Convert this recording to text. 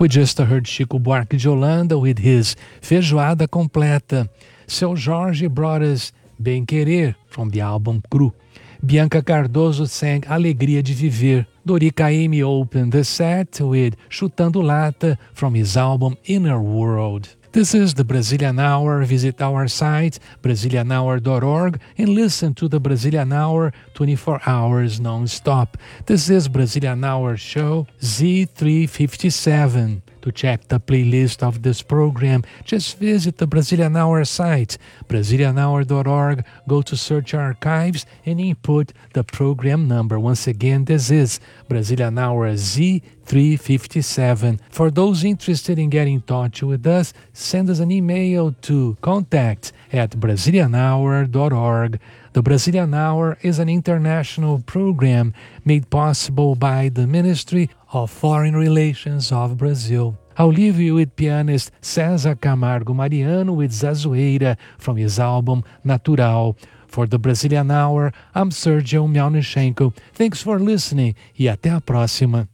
We just heard Chico Buarque de Holanda with his Feijoada Completa. Seu Jorge brought us Bem Querer from the album Cru. Bianca Cardoso sang Alegria de Viver. Dori Caymmi opened the set with Chutando Lata from his album Inner World. This is the Brazilian Hour. Visit our site, Brazilianhour.org, and listen to the Brazilian Hour 24 hours non-stop. This is Brazilian Hour show Z357. To check the playlist of this program, just visit the Brazilian Hour site, Brazilianhour.org, go to Search Archives, and input the program number. Once again, this is Brazilian Hour Z357. For those interested in getting in touch with us, send us an email to contact@brazilianhour.org. The Brazilian Hour is an international program made possible by the Ministry of Foreign Relations of Brazil. I'll leave you with pianist César Camargo Mariano with Zazueira from his album Natural. For the Brazilian Hour, I'm Sergio Melnichenko. Thanks for listening e até a próxima.